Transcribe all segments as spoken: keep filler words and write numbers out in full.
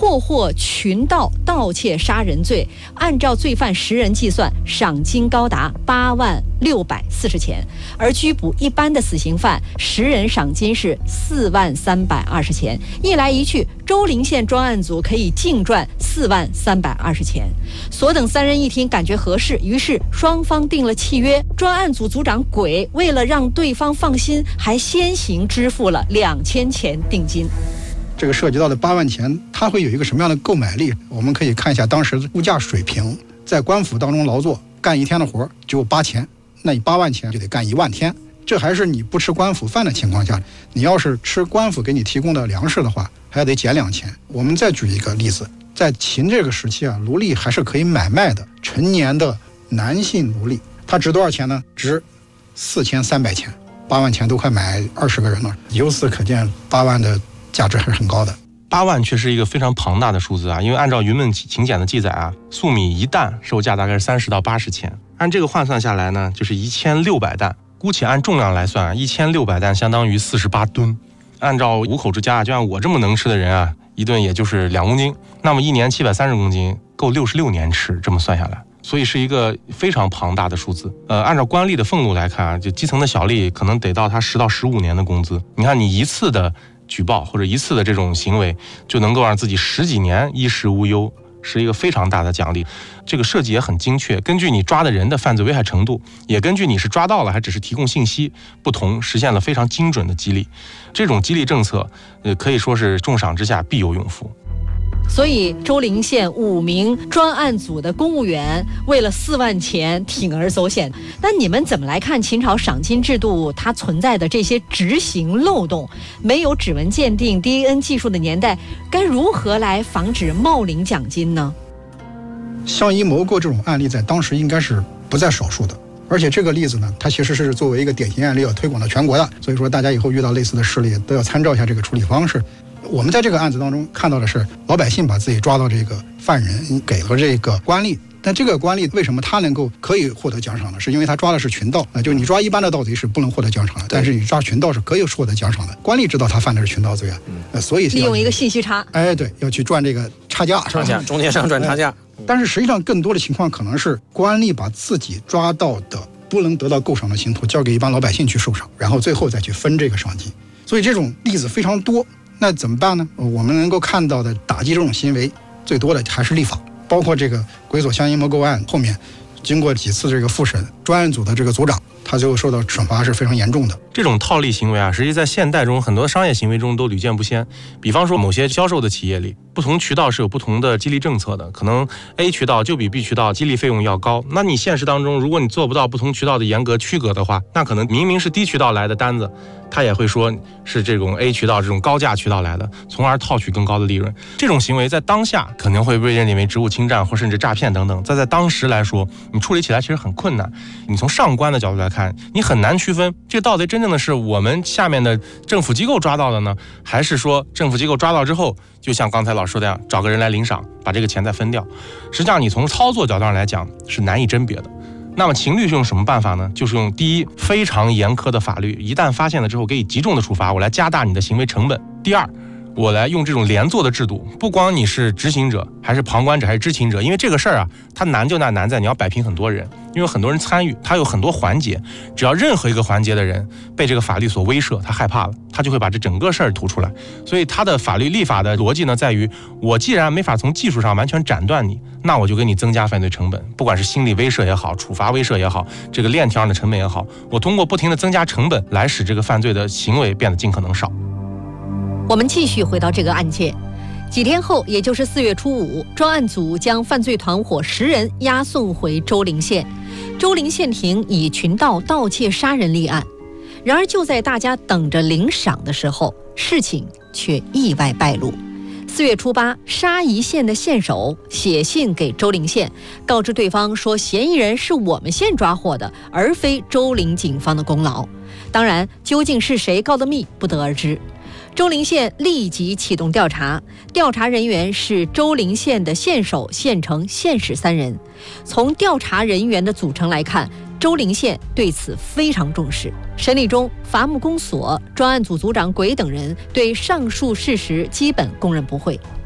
破获群盗盗窃杀人罪，按照罪犯十人计算，赏金高达八万六百四十钱，而拘捕一般的死刑犯，十人赏金是四万三百二十钱。一来一去，周陵县专案组可以净赚四万三百二十钱。所等三人一听，感觉合适，于是双方定了契约。专案组组长鬼为了让对方放心，还先行支付了两千钱定金。 这个涉及到的八万钱，它会有一个什么样的购买力？我们可以看一下当时物价水平，在官府当中劳作，干一天的活只有八钱，那你八万钱就得干一万天。这还是你不吃官府饭的情况下，你要是吃官府给你提供的粮食的话，还得减两钱。我们再举一个例子，在秦这个时期啊，奴隶还是可以买卖的，成年的男性奴隶，他值多少钱呢？值四千三百钱，八万钱都快买二十个人了。由此可见，八万的价值还是很高的。 八万却是一个非常庞大的数字啊，因为按照云梦请柬的记载啊，粟米一担售价大概是三十到八十钱，按这个换算下来呢，就是一千六百担。姑且按重量来算，一千六百担相当于四十八吨。按照五口之家，就像我这么能吃的人啊，一顿也就是两公斤，那么一年七百三十公斤，够六十六年吃。这么算下来，所以是一个非常庞大的数字。呃，按照官吏的俸禄来看啊，就基层的小吏可能得到他十到十五年的工资。你看，你一次的举报或者一次的这种行为，就能够让自己十几年衣食无忧，是一个非常大的奖励。这个设计也很精确，根据你抓的人的犯罪危害程度，也根据你是抓到了还只是提供信息不同，实现了非常精准的激励。这种激励政策，呃，可以说是重赏之下必有勇夫。 所以周陵县五名专案组的公务员为了四万钱铤而走险。那你们怎么来看秦朝赏金制度它存在的这些执行漏洞？没有指纹鉴定 D N A 技术的年代，该如何来防止冒领奖金呢？ 相依谋构这种案例在当时应该是不在少数的，而且这个例子呢，它其实是作为一个典型案例要推广到全国的，所以说大家以后遇到类似的事例都要参照一下这个处理方式。我们在这个案子当中看到的是，老百姓把自己抓到这个犯人给了这个官吏，但这个官吏为什么他能够可以获得奖赏呢？是因为他抓的是群盗啊，就你抓一般的盗贼是不能获得奖赏的，但是你抓群盗是可以获得奖赏的。官吏知道他犯的是群盗罪啊，呃、所以利用一个信息差， 哎，对，要去赚这个差价， 差价，中间商赚差价。 但是实际上更多的情况可能是官吏把自己抓到的不能得到够赏的刑徒交给一般老百姓去受赏，然后最后再去分这个赏金，所以这种例子非常多。那怎么办呢？我们能够看到的打击这种行为最多的还是立法，包括这个鬼所相依谋构案后面经过几次这个复审，专案组的这个组长他最后受到惩罚是非常严重的。 这种套利行为啊，实际在现代中很多商业行为中都屡见不鲜。比方说某些销售的企业里，不同渠道是有不同的激励政策的，可能 A 渠道就比 B 渠道激励费用要高。那你现实当中，如果你做不到不同渠道的严格区隔的话，那可能明明是低渠道来的单子，他也会说是这种 A 渠道这种高价渠道来的，从而套取更高的利润。这种行为在当下可能会被认定为职务侵占或甚至诈骗等等，在在当时来说，你处理起来其实很困难。你从上官的角度来看，你很难区分这盗贼真正的是我们下面的政府机构抓到的呢，还是说政府机构抓到之后，就像刚才老师说的样，找个人来领赏，把这个钱再分掉。实际上你从操作角度上来讲是难以甄别的。那么秦律是用什么办法呢？就是用第一，非常严苛的法律，一旦发现了之后给予极重的处罚，我来加大你的行为成本。第二，我来用这种连坐的制度，不光你是执行者还是旁观者还是知情者，因为这个事儿啊，它难就那难在你要摆平很多人，因为很多人参与，它有很多环节，只要任何一个环节的人被这个法律所威慑，他害怕了，他就会把这整个事儿吐出来。所以他的法律立法的逻辑呢，在于我既然没法从技术上完全斩断你，那我就给你增加犯罪成本，不管是心理威慑也好，处罚威慑也好，这个链条上的成本也好，我通过不停的增加成本来使这个犯罪的行为变得尽可能少。 我们继续回到这个案件，几天后，也就是四月初五，专案组将犯罪团伙十人押送回周陵县。周陵县庭以群盗盗窃杀人立案。然而就在大家等着领赏的时候，事情却意外败露。四月初八，沙夷县的县守写信给周陵县，告知对方说嫌疑人是我们县抓获的，而非周陵警方的功劳。当然，究竟是谁告的密，不得而知。周陵县立即启动调查，调查人员是周陵县的县守、县城、县使三人。从调查人员的组成来看，周陵县对此非常重视。审理中，伐木公所、专案组组长鬼等人对上述事实基本供认不讳。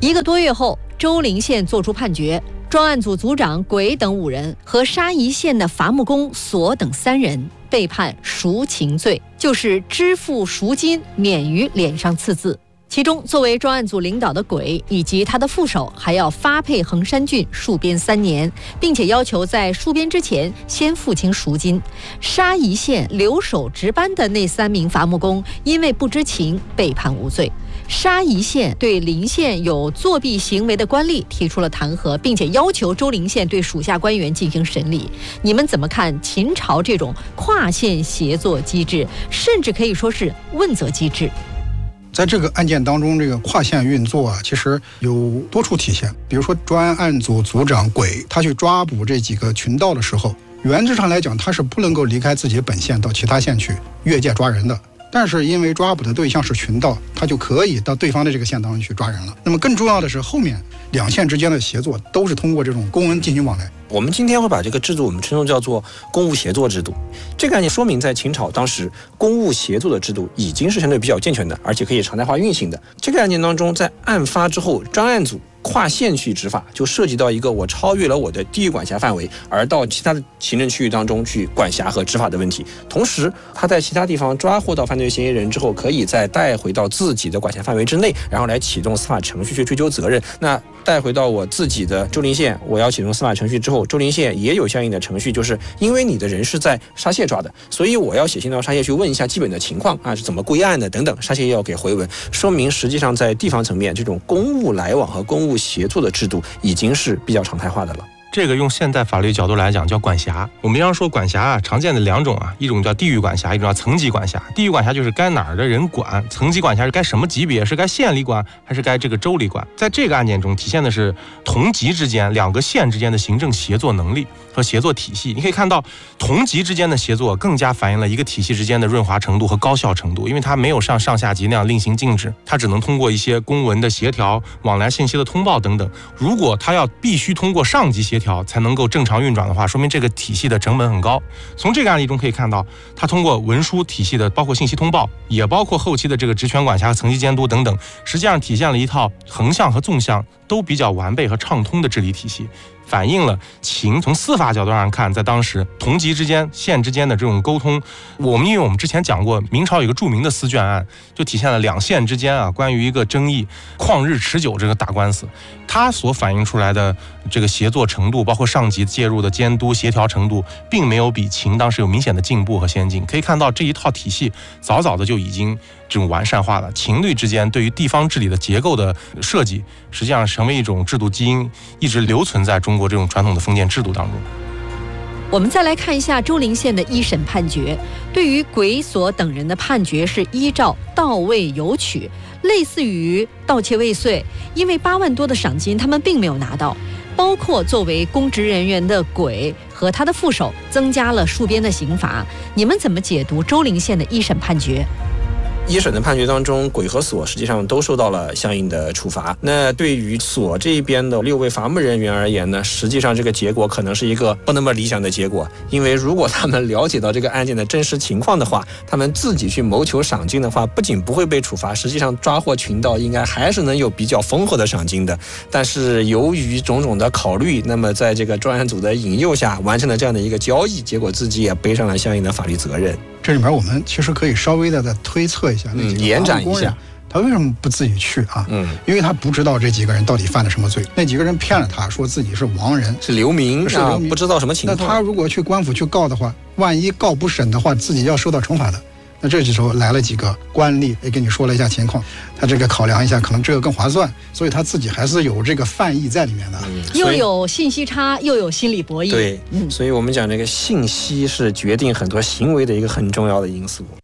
一个多月后，周陵县作出判决，专案组组长鬼等五人和沙夷县的伐木工索等三人被判赎情罪，就是支付赎金免于脸上刺字。其中，作为专案组领导的鬼以及他的副手还要发配衡山郡戍边三年，并且要求在戍边之前先付清赎金。沙夷县留守值班的那三名伐木工因为不知情被判无罪。沙夷县对陵县有作弊行为的官吏提出了弹劾，并且要求周陵县对属下官员进行审理。你们怎么看秦朝这种跨县协作机制，甚至可以说是问责机制？ 在这个案件当中，这个跨县运作啊，其实有多处体现。比如说，专案组组长鬼他去抓捕这几个群盗的时候，原则上来讲，他是不能够离开自己本县到其他县去越界抓人的。但是因为抓捕的对象是群盗，他就可以到对方的这个县当中去抓人了。那么更重要的是，后面两县之间的协作都是通过这种公文进行往来。 我们今天会把这个制度我们称作叫做公务协作制度。这个案件说明，在秦朝当时公务协作的制度已经是相对比较健全的，而且可以常态化运行的。这个案件当中，在案发之后，专案组跨县去执法，就涉及到一个我超越了我的地域管辖范围，而到其他的行政区域当中去管辖和执法的问题。同时，他在其他地方抓获到犯罪嫌疑人之后，可以再带回到自己的管辖范围之内，然后来启动司法程序去追究责任。那带回到我自己的周陵县，我要启动司法程序之后，周陵县也有相应的程序，就是因为你的人是在沙县抓的，所以我要写信到沙县去问一下基本的情况啊，是怎么归案的等等，沙县要给回文，说明实际上在地方层面，这种公务来往和公务协作的制度已经是比较常态化的了。 这个用现代法律角度来讲叫管辖。我们要说管辖啊，常见的两种啊，一种叫地域管辖，一种叫层级管辖。地域管辖就是该哪儿的人管，层级管辖是该什么级别，是该县里管还是该这个州里管。在这个案件中体现的是同级之间两个县之间的行政协作能力和协作体系。你可以看到同级之间的协作更加反映了一个体系之间的润滑程度和高效程度，因为它没有像上下级那样另行禁止，它只能通过一些公文的协调、往来信息的通报等等。如果它要必须通过上级协调才能够正常运转的话，说明这个体系的成本很高。从这个案例中可以看到，它通过文书体系的包括信息通报，也包括后期的这个职权管辖和层级监督等等，实际上体现了一套横向和纵向都比较完备和畅通的治理体系，反映了秦从司法角度上看，在当时同级之间、县之间的这种沟通。我们因为我们之前讲过，明朝有一个著名的司卷案，就体现了两县之间啊关于一个争议旷日持久这个打官司，它所反映出来的这个协作程度，包括上级介入的监督协调程度，并没有比秦当时有明显的进步和先进。可以看到这一套体系早早的就已经这种完善化了。秦律之间对于地方治理的结构的设计，实际上成为一种制度基因，一直留存在中国这种传统的封建制度当中。 我们再来看一下周陵县的一审判决，对于鬼所等人的判决是依照盗位有取，类似于盗窃未遂，因为八万多的赏金他们并没有拿到，包括作为公职人员的鬼和他的副手增加了戍边的刑罚。你们怎么解读周陵县的一审判决？ 一审的判决当中，鬼和所实际上都受到了相应的处罚。那对于所这边的六位伐木人员而言呢，实际上这个结果可能是一个不那么理想的结果，因为如果他们了解到这个案件的真实情况的话，他们自己去谋求赏金的话，不仅不会被处罚，实际上抓获群盗应该还是能有比较丰厚的赏金的。但是由于种种的考虑，那么在这个专案组的引诱下，完成了这样的一个交易，结果自己也背上了相应的法律责任。 这里面我们其实可以稍微的再推测一下，那几个延展一下， 他为什么不自己去啊？ 嗯， 因为他不知道这几个人到底犯了什么罪。那几个人骗了他，说自己是亡人， 是流民， 是流民， 不知道什么情况。 那他如果去官府去告的话，万一告不审的话，自己要受到惩罚的。那这时候来了几个官吏，也跟你说了一下情况，他这个考量一下，可能这个更划算，所以他自己还是有这个犯意在里面的， 嗯、 又有信息差，又有心理博弈。 对，嗯，所以我们讲这个信息是决定很多行为的一个很重要的因素。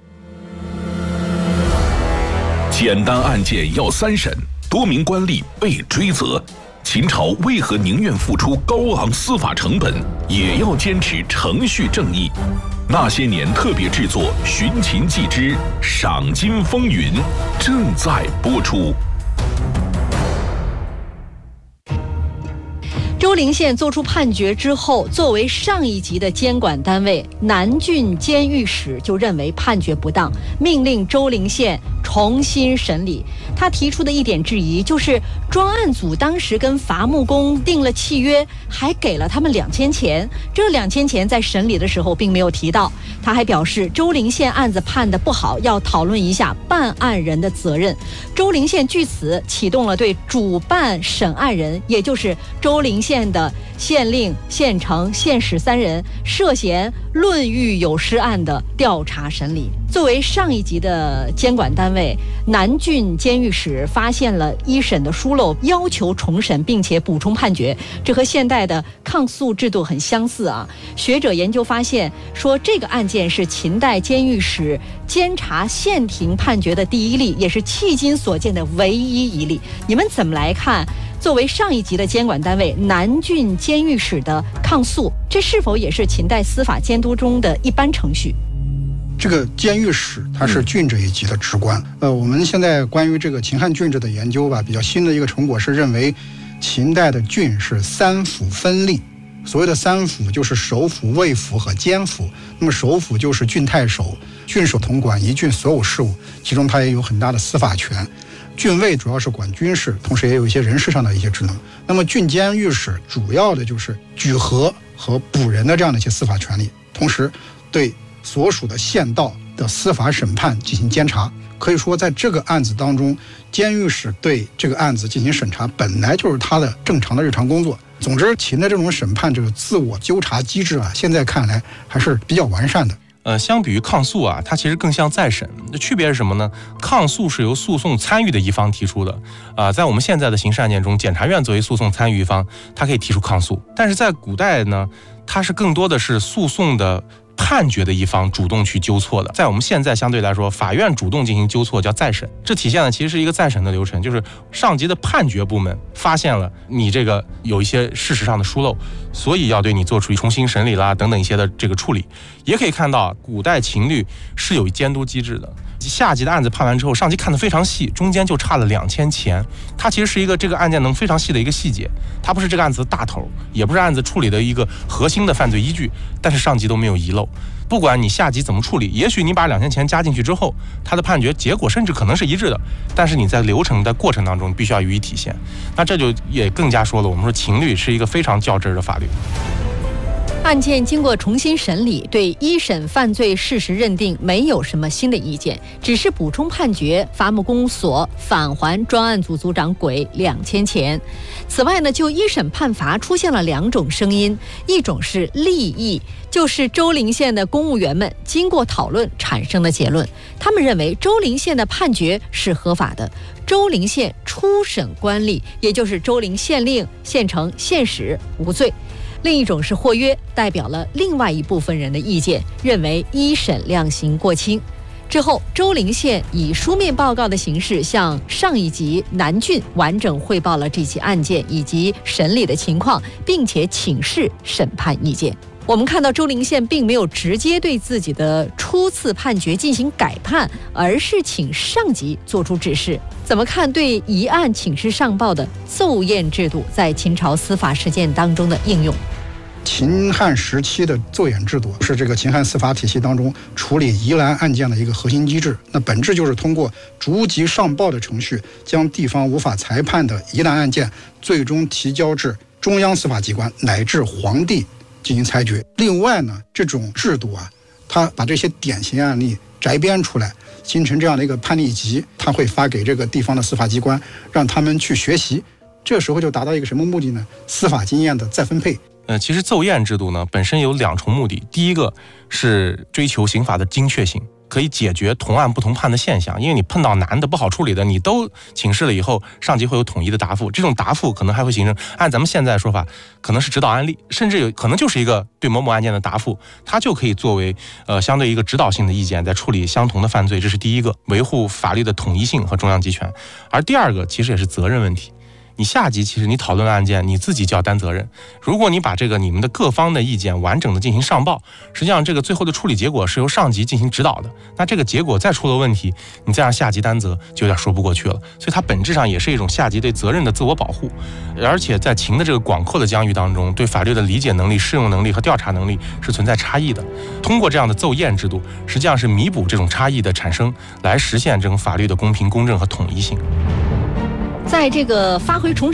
简单案件要三审，多名官吏被追责。秦朝为何宁愿付出高昂司法成本，也要坚持程序正义？那些年特别制作《寻秦记之赏金风云》正在播出。 周陵县作出判决之后，作为上一级的监管单位，南郡监狱使就认为判决不当，命令周陵县重新审理。他提出的一点质疑就是，专案组当时跟伐木工订了契约，还给了他们两千钱，这两千钱在审理的时候并没有提到。他还表示，周陵县案子判得不好，要讨论一下办案人的责任。周陵县据此启动了对主办审案人，也就是周陵县的县令、县城、县使三人涉嫌论狱有失案的调查审理。作为上一级的监管单位，南郡监狱室发现了一审的疏漏，要求重审并且补充判决，这和现代的抗诉制度很相似啊。学者研究发现说，这个案件是秦代监狱室监察县庭判决的第一例，也是迄今所见的唯一一例。你们怎么来看作为上一级的监管单位南郡监狱室的抗诉，这是否也是秦代司法监督中的一般程序？ 这个监狱使它是郡这一级的职官。呃，我们现在关于这个秦汉郡制的研究吧，比较新的一个成果是认为，秦代的郡是三府分立。所谓的三府就是首府、卫府和监府。那么首府就是郡太守，郡守统管一郡所有事务，其中他也有很大的司法权。郡尉主要是管军事，同时也有一些人事上的一些职能。那么郡监狱使主要的就是举和和捕人的这样的一些司法权利，同时对所属的县道的司法审判进行监察。可以说在这个案子当中，监狱使对这个案子进行审查本来就是他的正常的日常工作。总之，秦的这种审判这个自我纠察机制啊，现在看来还是比较完善的。 呃，相比于抗诉啊，它其实更像再审。区别是什么呢？抗诉是由诉讼参与的一方提出的，啊、呃，在我们现在的刑事案件中，检察院作为诉讼参与一方，它可以提出抗诉。但是在古代呢，它是更多的是诉讼的判决的一方主动去纠错的。在我们现在相对来说，法院主动进行纠错叫再审，这体现的其实是一个再审的流程，就是上级的判决部门发现了你这个有一些事实上的疏漏，所以要对你做出重新审理啦等等一些的这个处理。也可以看到，古代秦律是有监督机制的。下级的案子判完之后，上级看得非常细，中间就差了两千钱，它其实是一个这个案件能非常细的一个细节，它不是这个案子的大头，也不是案子处理的一个核心的犯罪依据，但是上级都没有遗漏。不管你下级怎么处理，也许你把两千钱加进去之后，他的判决结果甚至可能是一致的，但是你在流程在过程当中必须要予以体现。那这就也更加说了，我们说秦律是一个非常较真的法律。 案件经过重新审理，对一审犯罪事实认定没有什么新的意见，只是补充判决伐木工所返还专案组组长轨两千钱。此外呢，就一审判罚出现了两种声音，一种是利益，就是周陵县的公务员们经过讨论产生的结论，他们认为周陵县的判决是合法的，周陵县初审官吏，也就是周陵县令、县城、县使无罪。另一种是或约，代表了另外一部分人的意见，认为一审量刑过轻。之后，周陵县以书面报告的形式向上一级南郡完整汇报了这起案件以及审理的情况，并且请示审判意见。我们看到周陵县并没有直接对自己的初次判决进行改判，而是请上级做出指示。怎么看对一案请示上报的奏验制度在秦朝司法实践当中的应用？ 秦汉时期的奏验制度是这个秦汉司法体系当中处理疑难案件的一个核心机制。那本质就是通过逐级上报的程序，将地方无法裁判的疑难案件最终提交至中央司法机关乃至皇帝进行裁决。另外呢，这种制度啊，它把这些典型案例摘编出来，形成这样的一个判例集，它会发给这个地方的司法机关，让他们去学习。这时候就达到一个什么目的呢？司法经验的再分配。 呃，其实奏验制度呢本身有两重目的，第一个是追求刑法的精确性，可以解决同案不同判的现象，因为你碰到难的不好处理的，你都请示了以后，上级会有统一的答复，这种答复可能还会形成按咱们现在的说法，可能是指导案例，甚至有可能就是一个对某某案件的答复，它就可以作为呃相对一个指导性的意见，在处理相同的犯罪，这是第一个，维护法律的统一性和中央集权。而第二个其实也是责任问题。 你下级其实你讨论案件你自己就要担责任。如果你把这个你们的各方的意见完整的进行上报，实际上这个最后的处理结果是由上级进行指导的，那这个结果再出了问题，你再让下级担责就有点说不过去了。所以它本质上也是一种下级对责任的自我保护，而且在秦的这个广阔的疆域当中，对法律的理解能力、适用能力和调查能力是存在差异的。通过这样的奏验制度，实际上是弥补这种差异的产生，来实现这种法律的公平、公正和统一性。 在这个发挥重整